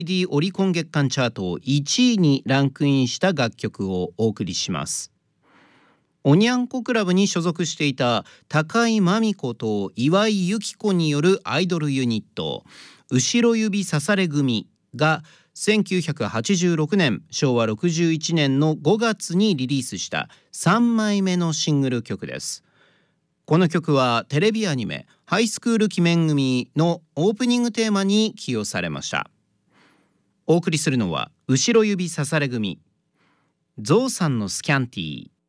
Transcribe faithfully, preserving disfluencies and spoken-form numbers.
ディー オリコン月間チャートいちいにランクインした楽曲をお送りします。おにゃんこクラブに所属していた高井真美子と岩井由紀子によるアイドルユニット後ろ指さされ組がせんきゅうひゃくはちじゅうろくねんしょうわろくじゅういちねんのごがつにリリースしたさんまいめのシングル曲です。この曲はテレビアニメハイスクール鬼面組のオープニングテーマに起用されました。お送りするのは後ろ指さされ組、ゾウさんのスキャンティー。